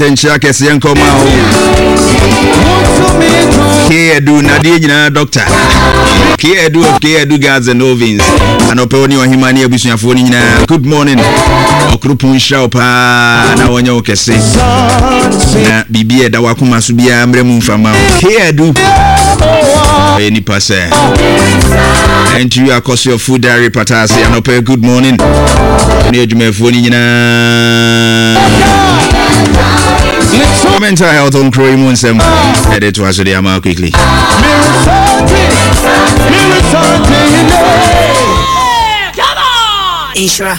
adventure kese yankoma ho Kedu na die nyina doctor Kedu guards and ovins anope oni ohimani abusuafo ni nyina good morning okrupun shaupa na wonyo kese na bibie da wakoma so bia mremu mfama Kedu any passe and you are cause your food diary patasi anope good morning ni ejumefo ni nyina mental health on Croy Munsem. Edit to us the amount quickly. Come on! Ishra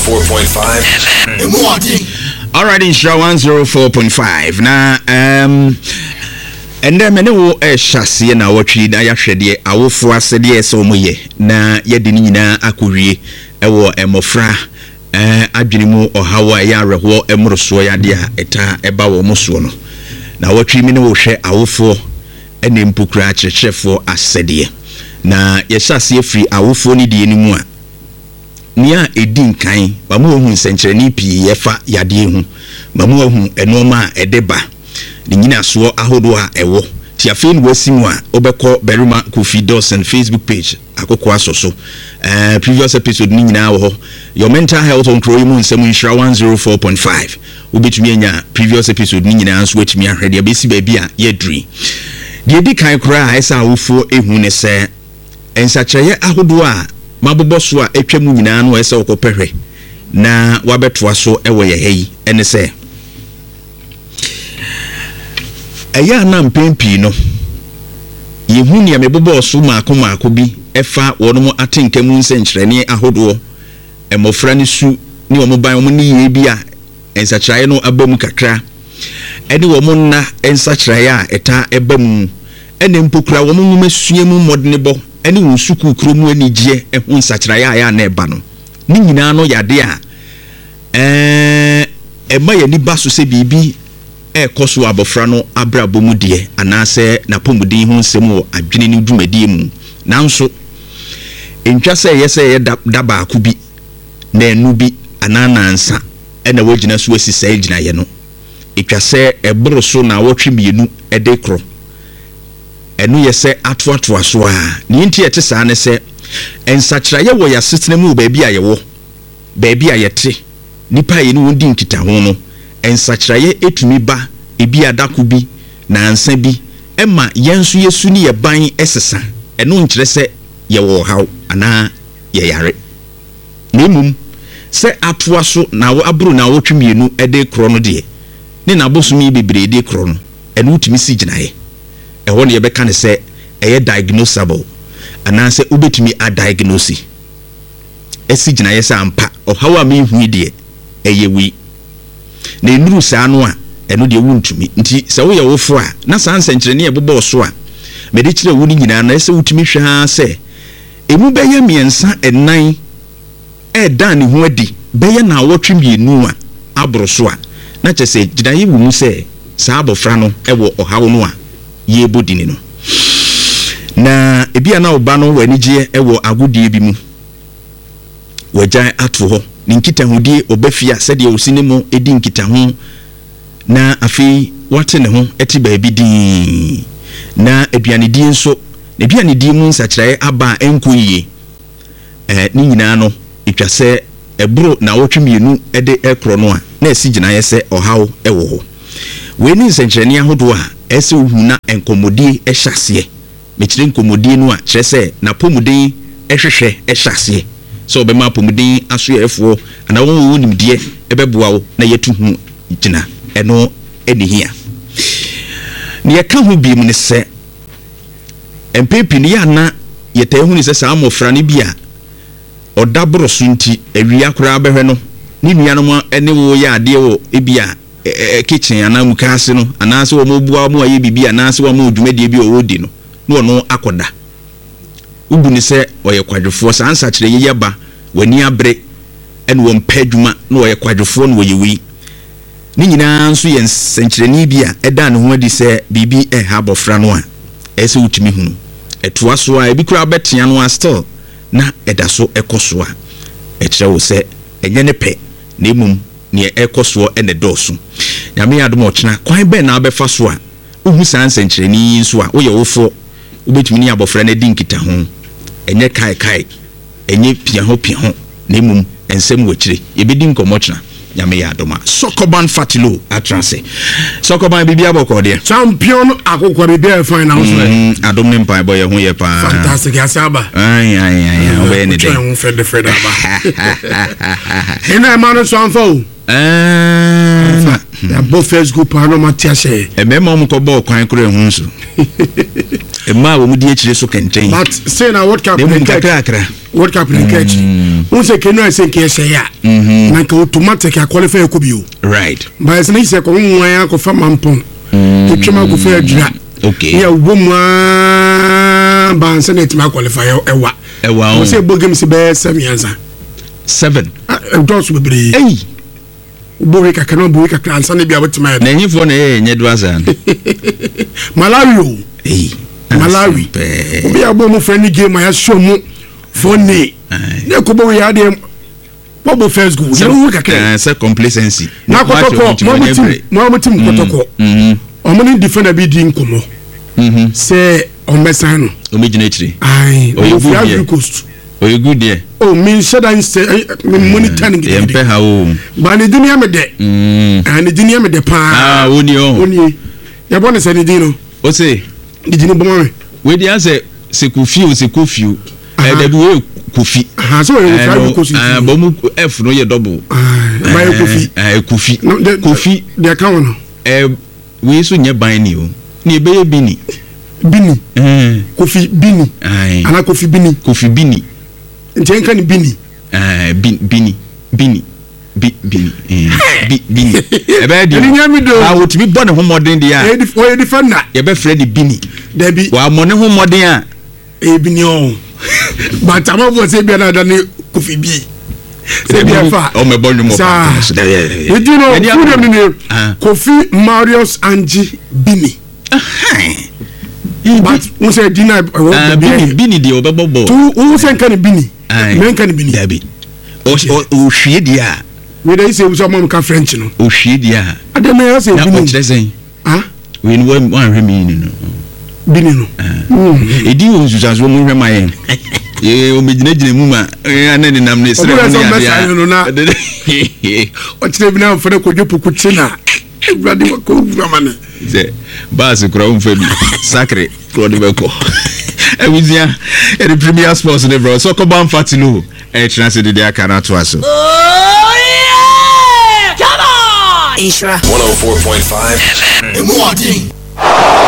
104.5. Alright, Ishra 104.5. Now, and then many wo chassis na watchi na yahwede awofo asede so moye na yedini na akurie ewo emofra adwenimu ohawa ya reho emroso ya de a eta eba wo moso no na watwi mi ne wo hwe awofo ene mpukura chechefo asede na yesase efri awofo ni de nimu a nia edin kan ba mo hu nsenkyereni pii yefa yade hu ba mo hu enoma edeba ni nyina so ahodo a ewo ti afin wasimu a obekọ Beruma Kofi Dawson Facebook page akoko asoso previous episode ni nyina wo your mental health on Croy Munsem Nshira 104.5 obetumi anya previous episode ni nyina anso wetumi ahwede abesi ba bia yedri de di kan kora esa awofo ehu ne se ensakyeye ahodo a maboboso a etwamu nyina no esa okopehwe na wabetoa so ewo ye hei ene se eya na mpempi no yehu ne meboboso maako bi efa wono atenkemu nsenkyerene ahodo emofra ni su ni omoban omo ni ye bia ensakyeraye no abamu kakra eni wo monna ensakyeraye a eta ebamu ene mpokura wo nwuma suamu modne bo eni wonsuku kromu anigye ehu ensakyeraye a na eba no ni nyina no yade a ema ye ni baso se bibi koso abofra no abrabomu de anase na pomudin hu nsem wo adwene ni dwumadie mu nanso entwa se ye daba akubi na enu bi ananansa ena wagina so asisa agina ye no etwa se ebro so na wotwe mienu edekro enu ye se atoatoa so a ni nti ete saa ne se ensakyeraye wo ya setena mu ba bia ye wo ba bia ye te nipa ye no wodi nkita ho no ensakyeraye etumi ba ebi adako bi na ansa bi ema yenso yesu ni ye ban esesa eno nkyere se ye wo haw ana ye yare nemum se atoa so na wo abro na wo twemienu ede kro no de ne na bosumi bebre de kro no eno utimi si ginaye eho ne ye beka ne se eye diagnosable ana se ubetumi a diagnose esi ginaye se ampa o haw a me hu de eye wi na enuru saa no a eno de wuntumi nti se wo ye wo fo a na saa nsenkyerene ye bobo so a me de kire wo ni nyina na se utumi hwe ha se emu beye miensa enan dan ne ho adi beye na wotwe mienu a abro so a na kyese gidaye wu mu se saa abofra no ewo ohawo no a ye bodini no na ebia na oba no wanigye ewo agodie bi mu wagya ato ho ni nkitahudie obafia se de osine mu edi nkitahu na afi wate ne ho eti baabi din na aduane di nso aduane di mu nsakyeraye aba enkoyie ni nyina no etwa se ebro na wotwe mienu ede ekro no a na esi gina ye se ohaw ewo ho we ni nsenkyerene ahodo a ese ohuna enkomodie ehyase mekire nkomodie no a kyerɛ se na pomuden ehwehwɛ ehyase so obema pomuden aso efo ana wo nimdie ebeboa wo na yetu hu gina eno enihia ne yeka hu bi mu ne se empepi ne ya na yeta hu ne se sa amofra ne bia odabro sunti awia kora behwe no ni nuanom ene wo ya ade wo ebia kitchen ana mukase no anase wo mobua mu aye bibia anase wo mu dwumade bi o odi no no no akoda ubu ni se oye kwadwofo sa ansa kire ye ba wani abre ene wo mpadwuma no oye kwadwofo no oyewi ni nyina nso ye nsenkyereni bia eda ne ho adi se bibi ha bofra no a ese utimi hunu etoa so a ebi kura betia no a still na eda so ekoso a ekire wo se enye ne pe na emum ne ekoso ene doso nyame adom ochna kwan be na abefa so a uhu sanse nkyereni nso a wo ye wofo ubetumi ni abofra na di nkita ho enye kai enye pia ho na emum ensem wachire yebedi nkomochna nyame ya adoma Sokoban Fatilo atrase Sokoban bibia boko de champion akokwa bibia final so adom ne mpan boy ho ye pa fantastic asaba ai we ne de ho fed aba ina manu so anfo ya both first group ano matiase mema mo ko ball kwan kure hu so ma wo mu di ekire so kenten but say na what cap what cap catch unse kenu ase nke ese ya na ka automatic a qualify ko bio right but ese ni se ko nwan ya ko fa mampon etwema ko fa adura okay ya wo mu ba nse na etima qualify ewa o se bogem se be 7 dos bebre eh boy kakana boy kakana ansa ne bia wetima na hifo na enye do asa Malawi Malawi obi abo mo friendly game ya show mu funny ne ko bo ya de bo first goal ya wo kakana say complacency na kotoko mo tim kotoko o mo ni defender bi di nkomo say on mesan no o me gina chire ai o fi Ivory Coast o you good there me shada say me monitor ngi empe ha o ba ni dunia me de ani dunia me de pa oni ya bona say ni dino o say di dino bo me we dey answer se kofi da bi we kofi so we try kofi bo mu f no ye double ba kofi de account no we so nye ban ni o ni ebe ye bini kofi bini ana kofi bini ntenka ni bini bini ebe di a wotimi bone ho modern dia o di fanda ye be fredi bini da bi wa mone ho modern a bini o ba tama bo se bia na da ni kofi bi se bia fa o me bonu mo pa you know ni Kofi Marius Angie Bini but we say dinner bini di obebobo tu we say kan bini men kan bini dabi o hwie dia we dey say we so mom ka French no o hwie dia adem ya say bini o tresen we no one remi no bini no edi o nsusanso mo hwe mayen o mejina mu ma ana ni nam ne sere mo ya o tire bi na fere ko jopo ku china bradi ko gramane ze base kura umfa bi sacre claude beko ewizia e premier sports ne bro Sokoban Fatilo e chance de dia kana to aso Isra 104.5 FM.